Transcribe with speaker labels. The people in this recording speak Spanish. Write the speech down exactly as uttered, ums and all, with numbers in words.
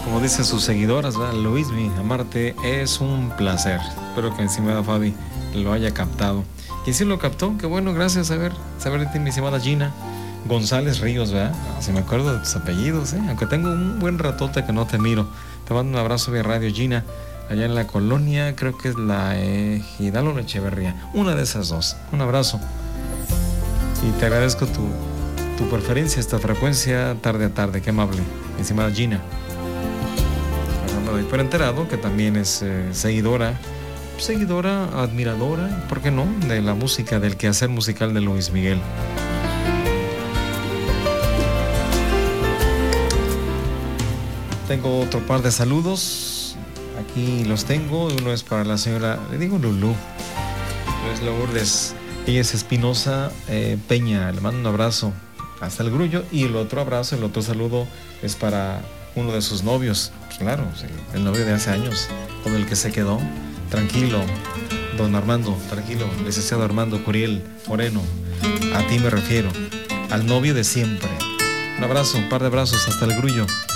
Speaker 1: como dicen sus seguidoras, ¿verdad? Luismi, amarte es un placer. Espero que mi estimada Fabi lo haya captado. Y si lo captó, qué bueno, gracias. A ver, saber de ti, mi estimada Gina González Ríos, ¿verdad? No, si me acuerdo de tus apellidos, ¿eh? Aunque tengo un buen ratote que no te miro. Te mando un abrazo vía radio, Gina, allá en la colonia, creo que es la eh, Hidalgo o Echeverría, una de esas dos. Un abrazo. Y te agradezco tu, tu preferencia, esta frecuencia, tarde a tarde, qué amable, mi estimada Gina. Pero enterado que también es eh, seguidora, seguidora, admiradora, ¿por qué no?, de la música, del quehacer musical de Luis Miguel. Tengo otro par de saludos, aquí los tengo. Uno es para la señora, le digo Lulú, es Lourdes, ella es Espinosa eh, Peña, le mando un abrazo hasta el Grullo. Y el otro abrazo, el otro saludo es para uno de sus novios, pues claro, el novio de hace años, con el que se quedó. Tranquilo, don Armando, tranquilo, licenciado Armando Curiel Moreno, a ti me refiero, al novio de siempre. Un abrazo, un par de abrazos hasta el Grullo.